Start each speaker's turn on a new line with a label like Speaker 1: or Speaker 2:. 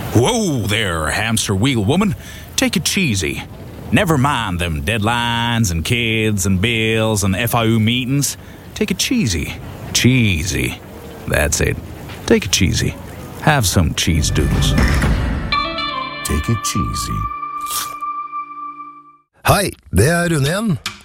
Speaker 1: Whoa there, hamster wheel woman. Take it cheesy. Never mind them deadlines and kids and bills and FIU meetings. Take it cheesy. Cheesy. That's it. Take it cheesy. Have some cheese doodles.
Speaker 2: Take it cheesy. Hei, det er Rune igjen.